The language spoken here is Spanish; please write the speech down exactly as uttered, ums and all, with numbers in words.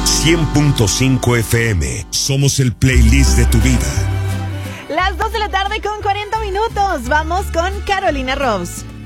cien punto cinco F M. Somos el playlist de tu vida. Las dos de la tarde con cuarenta minutos. Vamos con Carolina Ross.